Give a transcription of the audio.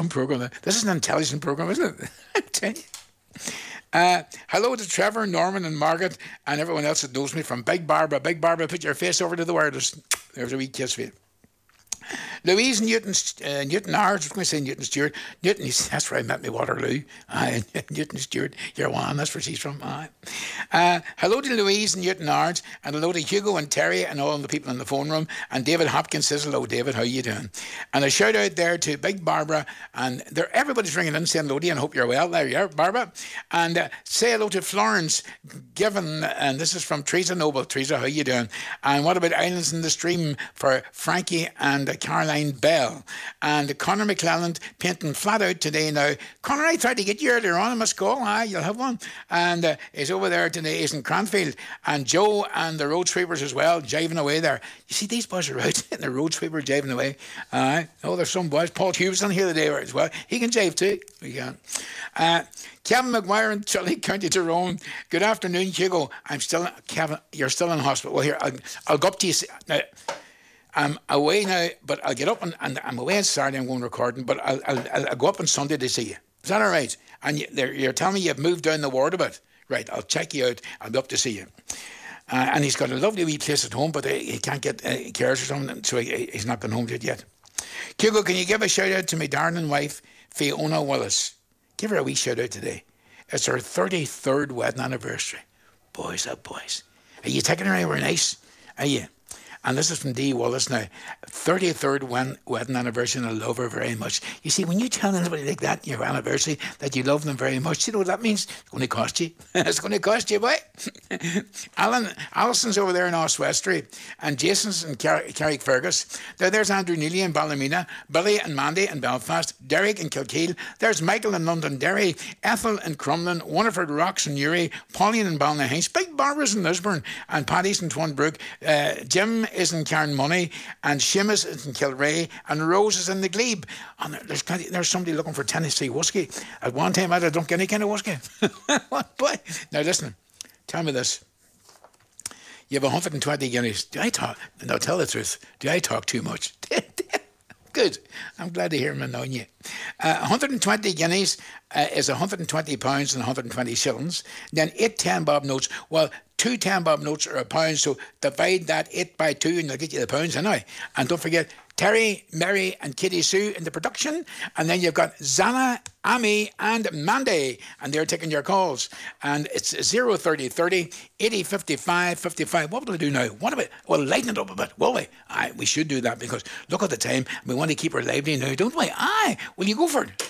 dumb program. This is an intelligent program, isn't it? I tell you. Hello to Trevor, Norman, and Margaret, and everyone else that knows me from Big Barbara. Big Barbara, put your face over to the wireless. There's a wee kiss for you. Louise Newton Howard, I was going to say Newton Stewart. Newton, that's where I met me Waterloo. Newton Stewart, you're one, that's where she's from. Hello to Louise Newton Howard, and hello to Hugo and Terry and all the people in the phone room. And David Hopkins says, hello, David, how you doing? And a shout out there to Big Barbara, and everybody's ringing in saying hello to you and hope you're well. There you are, Barbara. And say hello to Florence Given, and this is from Teresa Noble. Teresa, how you doing? And what about Islands in the Stream for Frankie and Caroline Bell, and Conor McClelland painting flat out today now. Conor, I tried to get you earlier on. I must go. You'll have one. And he's over there today. He's in Cranfield. And Joe and the road sweepers as well, jiving away there. You see, these boys are out in the road sweeper jiving away. Oh, there's some boys. Paul Hughes on here today as well. He can jive too. We can. Kevin McGuire in Chile, County Tyrone. Good afternoon, Hugo. Kevin, you're still in hospital. Well, here, I'll go up to you. Now, I'm away now, but I'll get up and I'm away on Saturday. I'm going recording, but I'll go up on Sunday to see you. Is that all right? And you're telling me you've moved down the ward a bit. Right, I'll check you out. I'll be up to see you. And he's got a lovely wee place at home, but he can't get carers or something, so he's not been home yet. Hugo, can you give a shout out to my darling wife, Fiona Willis? Give her a wee shout out today. It's her 33rd wedding anniversary. Boys, oh boys. Are you taking her anywhere nice? Are you? And this is from Dee Wallace now. 33rd wedding anniversary, and I love her very much. You see, when you tell anybody like that, your anniversary, that you love them very much, you know what that means? It's going to cost you. It's going to cost you, boy. Alison's over there in Oswestry, and Jason's in Carrickfergus. There's Andrew Neely in Ballymena, Billy and Mandy in Belfast, Derek in Kilkeel. There's Michael in Londonderry, Ethel in Crumlin, Winifred Rocks in Newry, Pauline in Ballynahinch, Big Barbara's in Lisburn, and Paddy's in Twinbrook. Jim is in Carnmoney, and Seamus is in Kilray, and Rose is in the Glebe. And there's somebody looking for Tennessee whiskey. At one time I had drunk any kind of whiskey. What boy? Now listen, tell me this. You have 120 guineas. Do I talk? No, tell the truth. Do I talk too much? Good. I'm glad to hear him annoying you. 120 guineas is 120 pounds and 120 shillings. Then 8 10 bob notes. Well, 2 10 bob notes are £1, so divide that 8 by 2 and they'll get you the pounds anyway. And don't forget Terry, Mary and Kitty Sue in the production. And then you've got Zana, Amy and Mandy, and they're taking your calls. And it's 030 30 80 55 55. What will I do now? Well, lighten it up a bit, will we? Aye, we should do that because look at the time. We want to keep her lively now, don't we? Aye, will you go for it?